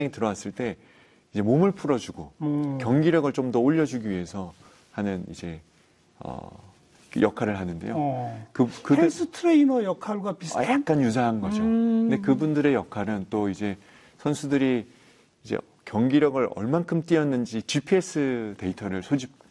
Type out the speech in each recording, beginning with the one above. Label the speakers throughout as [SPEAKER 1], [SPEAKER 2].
[SPEAKER 1] 들어왔을 때 이제 몸을 풀어주고 경기력을 좀 더 올려주기 위해서 하는 이제 역할을 하는데요.
[SPEAKER 2] 헬스 트레이너 역할과 비슷한?
[SPEAKER 1] 약간 유사한 거죠. 근데 그분들의 역할은 또 이제 선수들이 이제 경기력을 얼만큼 뛰었는지 GPS 데이터를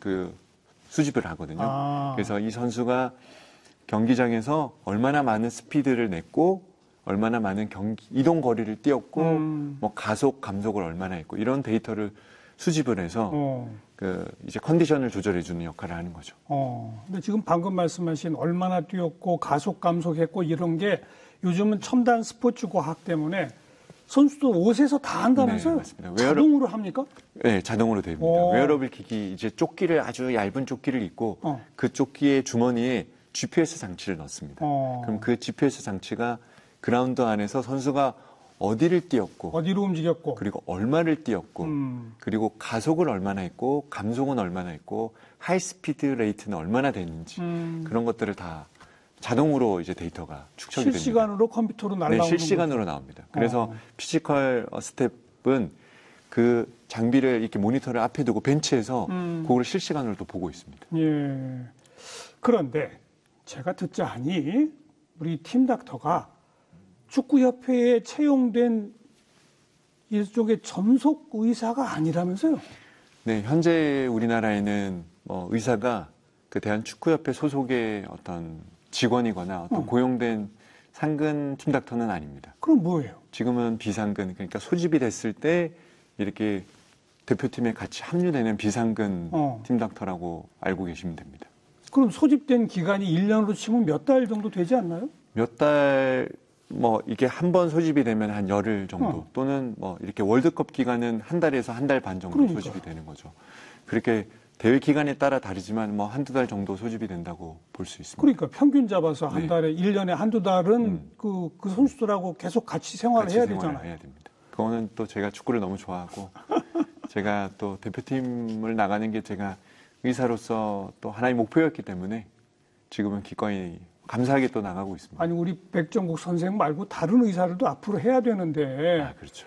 [SPEAKER 1] 수집을 하거든요. 그래서 이 선수가 경기장에서 얼마나 많은 스피드를 냈고, 얼마나 많은 이동 거리를 뛰었고, 뭐 가속, 감속을 얼마나 했고, 이런 데이터를 수집을 해서 이제 컨디션을 조절해주는 역할을 하는 거죠.
[SPEAKER 2] 근데 지금 방금 말씀하신 얼마나 뛰었고, 가속, 감속했고, 이런 게 요즘은 첨단 스포츠 과학 때문에 선수도 옷에서 다 한다면서요?
[SPEAKER 1] 네, 맞습니다.
[SPEAKER 2] 자동으로 합니까?
[SPEAKER 1] 네, 자동으로 됩니다. 웨어러블 기기, 이제 조끼를 아주 얇은 조끼를 입고 그 조끼의 주머니에 GPS 장치를 넣습니다. 그럼 그 GPS 장치가 그라운드 안에서 선수가 어디를 뛰었고,
[SPEAKER 2] 어디로 움직였고,
[SPEAKER 1] 그리고 얼마를 뛰었고, 그리고 가속을 얼마나 했고, 감속은 얼마나 했고, 하이스피드 레이트는 얼마나 됐는지 그런 것들을 다 자동으로 이제 데이터가 축적이 됩니다.
[SPEAKER 2] 실시간으로 컴퓨터로 날라오는
[SPEAKER 1] 네, 실시간으로 나옵니다. 그래서 피지컬 스텝은 그 장비를 이렇게 모니터를 앞에 두고 벤치에서 그거를 실시간으로 또 보고 있습니다.
[SPEAKER 2] 예. 그런데 제가 듣자하니 우리 팀 닥터가 축구협회에 채용된 일종의 전속 의사가 아니라면서요?
[SPEAKER 1] 네, 현재 우리나라에는 의사가 그 대한축구협회 소속의 어떤 직원이거나 어떤 고용된 상근 팀 닥터는 아닙니다.
[SPEAKER 2] 그럼 뭐예요?
[SPEAKER 1] 지금은 비상근, 그러니까 소집이 됐을 때 이렇게 대표팀에 같이 합류되는 비상근 팀 닥터라고 알고 계시면 됩니다.
[SPEAKER 2] 그럼 소집된 기간이 1년으로 치면 몇 달 정도 되지 않나요?
[SPEAKER 1] 몇 달, 이게 한 번 소집이 되면 한 열흘 정도 또는 이렇게 월드컵 기간은 한 달에서 한 달 반 정도 소집이 되는 거죠. 그렇게 대회 기간에 따라 다르지만 한두 달 정도 소집이 된다고 볼 수 있습니다.
[SPEAKER 2] 그러니까 평균 잡아서 한 달에 1년에 한두 달은 그 선수들하고 계속 같이 생활을 해야 되잖아요.
[SPEAKER 1] 해야 됩니다. 그거는 또 제가 축구를 너무 좋아하고 제가 또 대표팀을 나가는 게 제가 의사로서 또 하나의 목표였기 때문에 지금은 기꺼이 감사하게 또 나가고 있습니다.
[SPEAKER 2] 아니 우리 백정국 선생 말고 다른 의사들도 앞으로 해야 되는데
[SPEAKER 1] 그렇죠.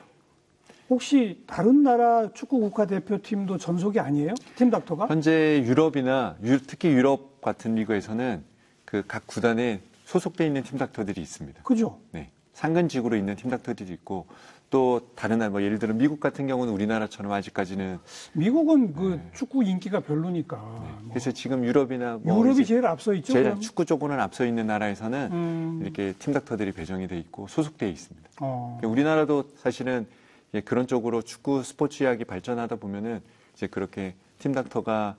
[SPEAKER 2] 혹시 다른 나라 축구 국가대표팀도 전속이 아니에요? 팀 닥터가?
[SPEAKER 1] 현재 유럽이나 특히 유럽 같은 리그에서는 그 각 구단에 소속돼 있는 팀 닥터들이 있습니다.
[SPEAKER 2] 그죠?
[SPEAKER 1] 네. 상근직으로 있는 팀 닥터들이 있고 또 다른 나라 예를 들어 미국 같은 경우는 우리나라처럼 아직까지는
[SPEAKER 2] 미국은 그 축구 인기가 별로니까.
[SPEAKER 1] 그래서 지금 유럽이나
[SPEAKER 2] 유럽이 제일 앞서 있죠.
[SPEAKER 1] 제일 축구 쪽으로는 앞서 있는 나라에서는 이렇게 팀 닥터들이 배정이 돼 있고 소속돼 있습니다. 우리나라도 사실은 그런 쪽으로 축구 스포츠 이야기 발전하다 보면은 이제 그렇게 팀 닥터가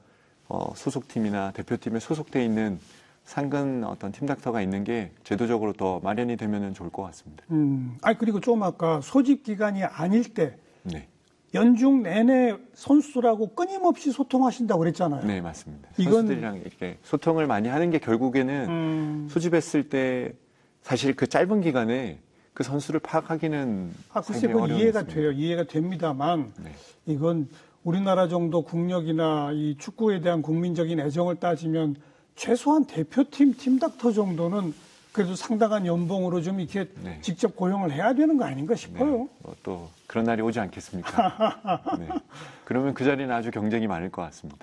[SPEAKER 1] 소속팀이나 대표팀에 소속돼 있는 상근 어떤 팀 닥터가 있는 게 제도적으로 더 마련이 되면은 좋을 것 같습니다.
[SPEAKER 2] 그리고 좀 아까 소집 기간이 아닐 때
[SPEAKER 1] 네.
[SPEAKER 2] 연중 내내 선수들하고 끊임없이 소통하신다고 그랬잖아요.
[SPEAKER 1] 네, 맞습니다. 선수들이랑 이렇게 소통을 많이 하는 게 결국에는 소집했을 때 사실 그 짧은 기간에 그 선수를 파악하기는
[SPEAKER 2] 글쎄 그건 이해가 돼요. 이해가 됩니다만 이건 우리나라 정도 국력이나 이 축구에 대한 국민적인 애정을 따지면 최소한 대표팀 팀 닥터 정도는 그래도 상당한 연봉으로 좀 이렇게 직접 고용을 해야 되는 거 아닌가 싶어요.
[SPEAKER 1] 또 그런 날이 오지 않겠습니까? 그러면 그 자리는 아주 경쟁이 많을 것 같습니다.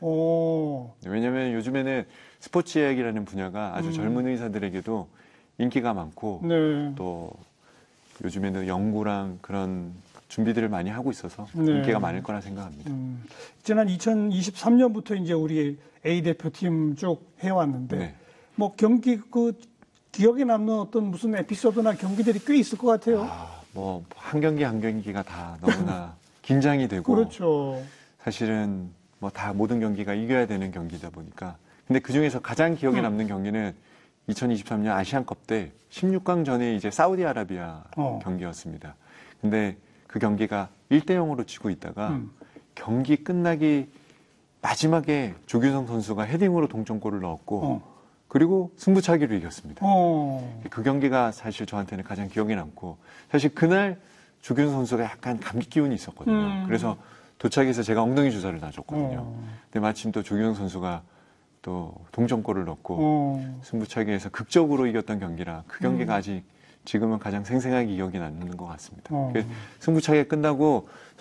[SPEAKER 1] 왜냐하면 요즘에는 스포츠 이야기라는 분야가 아주 젊은 의사들에게도 인기가 많고 또 요즘에는 연구랑 그런 준비들을 많이 하고 있어서 인기가 많을 거라 생각합니다.
[SPEAKER 2] 지난 2023년부터 이제 우리 A 대표팀 쭉 해왔는데 경기 기억에 남는 어떤 무슨 에피소드나 경기들이 꽤 있을 것 같아요.
[SPEAKER 1] 한 경기 한 경기가 다 너무나 긴장이 되고
[SPEAKER 2] 그렇죠.
[SPEAKER 1] 사실은 다 모든 경기가 이겨야 되는 경기다 보니까 근데 그 중에서 가장 기억에 남는 경기는 2023년 아시안컵 때 16강 전에 이제 사우디아라비아 경기였습니다. 근데 그 경기가 1대0으로 지고 있다가 경기 끝나기 마지막에 조규성 선수가 헤딩으로 동점골을 넣었고 그리고 승부차기로 이겼습니다. 그 경기가 사실 저한테는 가장 기억에 남고 사실 그날 조규성 선수가 약간 감기 기운이 있었거든요. 그래서 도착해서 제가 엉덩이 주사를 놔줬거든요. 근데 마침 또 조규성 선수가 또 동점골을 넣고 승부차기에서 극적으로 이겼던 경기라 그 경기가 아직 지금은 가장 생생하게 기억이 남는 것 같습니다. 승부차게 끝나고